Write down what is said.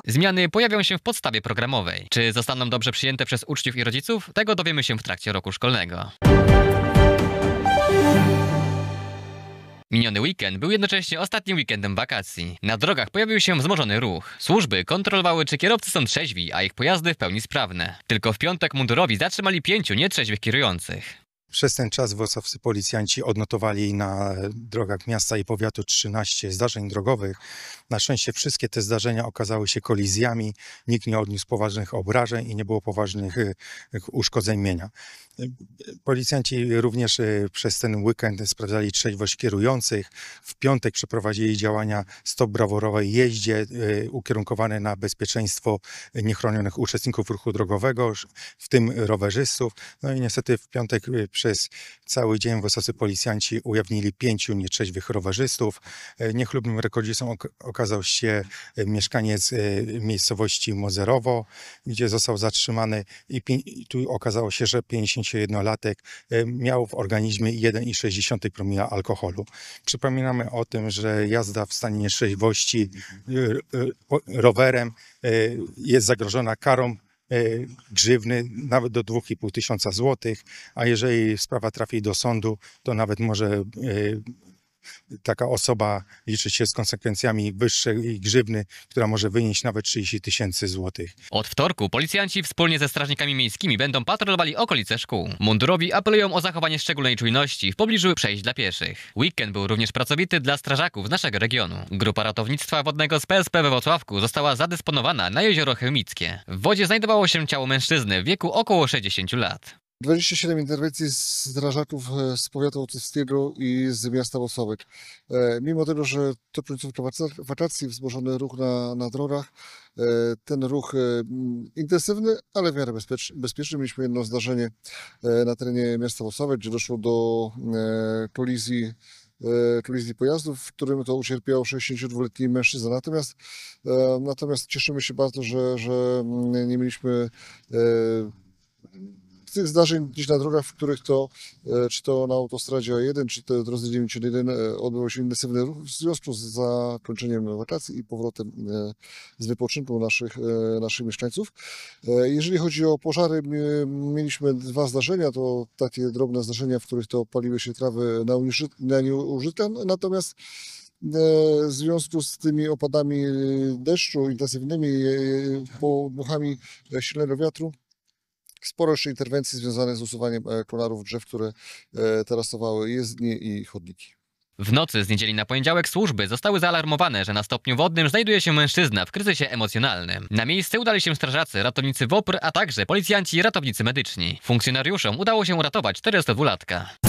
Zmiany pojawią się w podstawie programowej. Czy zostaną dobrze przyjęte przez uczniów i rodziców? Tego dowiemy się w trakcie roku szkolnego. Miniony weekend był jednocześnie ostatnim weekendem wakacji. Na drogach pojawił się wzmożony ruch. Służby kontrolowały, czy kierowcy są trzeźwi, a ich pojazdy w pełni sprawne. Tylko w piątek mundurowi zatrzymali 5 nietrzeźwych kierujących. Przez ten czas wrocławscy policjanci odnotowali na drogach miasta i powiatu 13 zdarzeń drogowych. Na szczęście wszystkie te zdarzenia okazały się kolizjami, nikt nie odniósł poważnych obrażeń i nie było poważnych uszkodzeń mienia. Policjanci również przez ten weekend sprawdzali trzeźwość kierujących. W piątek przeprowadzili działania Stop brawurowej jeździe ukierunkowane na bezpieczeństwo niechronionych uczestników ruchu drogowego, w tym rowerzystów. No i niestety w piątek przez cały dzień wrocławscy policjanci ujawnili 5 nietrzeźwych rowerzystów. Niechlubnym rekordzistą okazał się mieszkaniec miejscowości Mozerowo, gdzie został zatrzymany i tu okazało się, że 51-latek miał w organizmie 1,6 promila alkoholu. Przypominamy o tym, że jazda w stanie nietrzeźwości rowerem jest zagrożona karą grzywny nawet do 2500 złotych, a jeżeli sprawa trafi do sądu, to nawet może taka osoba liczyć się z konsekwencjami wyższej grzywny, która może wynieść nawet 30 000 złotych. Od wtorku policjanci wspólnie ze strażnikami miejskimi będą patrolowali okolice szkół. Mundurowi apelują o zachowanie szczególnej czujności w pobliżu przejść dla pieszych. Weekend był również pracowity dla strażaków z naszego regionu. Grupa ratownictwa wodnego z PSP we Włocławku została zadysponowana na jezioro Chełmickie. W wodzie znajdowało się ciało mężczyzny w wieku około 60 lat. 27 interwencji strażaków z powiatu łotewskiego i z miasta Włocławek. Mimo tego, że to końcówka wakacji, wzmożony ruch na drogach, ten ruch intensywny, ale w miarę bezpieczny. Mieliśmy jedno zdarzenie na terenie miasta Włocławek, gdzie doszło do kolizji pojazdów, w którym to ucierpiał 62-letni mężczyzna. Natomiast cieszymy się bardzo, że nie mieliśmy tych zdarzeń gdzieś na drogach, w których to, czy to na autostradzie A1, czy to drodze 91 odbywał się intensywny ruch w związku z zakończeniem wakacji i powrotem z wypoczynku naszych mieszkańców. Jeżeli chodzi o pożary, mieliśmy 2 zdarzenia, to takie drobne zdarzenia, w których to paliły się trawy na nieużyte, natomiast w związku z tymi opadami deszczu intensywnymi, podmuchami silnego wiatru, sporo jeszcze interwencji związanych z usuwaniem konarów drzew, które tarasowały jezdnie i chodniki. W nocy z niedzieli na poniedziałek służby zostały zaalarmowane, że na stopniu wodnym znajduje się mężczyzna w kryzysie emocjonalnym. Na miejsce udali się strażacy, ratownicy WOPR, a także policjanci i ratownicy medyczni. Funkcjonariuszom udało się uratować 42-latka.